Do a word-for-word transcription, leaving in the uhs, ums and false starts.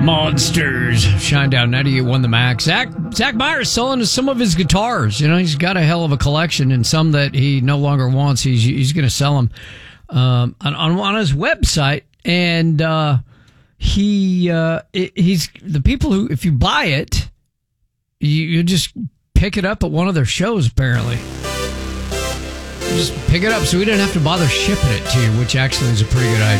Monsters. Shinedown ninety-eight won the Max. Zach Zach Myers selling some of his guitars. You know, he's got a hell of a collection, and some that he no longer wants. He's he's going to sell them um, on, on on his website. And uh, he uh, he's the people who, if you buy it, you, you just pick it up at one of their shows. Apparently, you just pick it up, so we didn't have to bother shipping it to you, which actually is a pretty good idea.